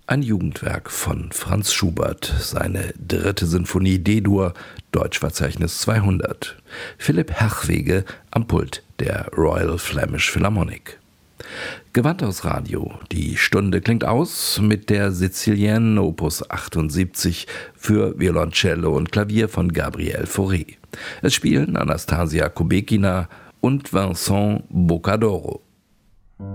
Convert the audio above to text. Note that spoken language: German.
Ein Jugendwerk von Franz Schubert, seine 3. Sinfonie D-Dur, Deutschverzeichnis 200. Philipp Herchwege am Pult der Royal Flemish Philharmonic. Gewandhaus Radio. Die Stunde klingt aus mit der Sizilienne Opus 78 für Violoncello und Klavier von Gabriel Fauré. Es spielen Anastasia Kubekina und Vincent Boccadoro.